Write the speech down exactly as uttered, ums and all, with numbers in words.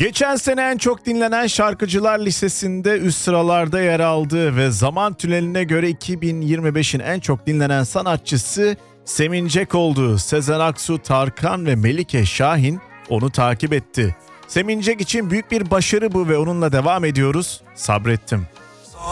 Geçen sene en çok dinlenen şarkıcılar listesinde üst sıralarda yer aldı ve zaman tüneline göre iki bin yirmi beşin en çok dinlenen sanatçısı Semincek oldu. Sezen Aksu, Tarkan ve Melike Şahin onu takip etti. Semincek için büyük bir başarı bu ve onunla devam ediyoruz. Sabrettim.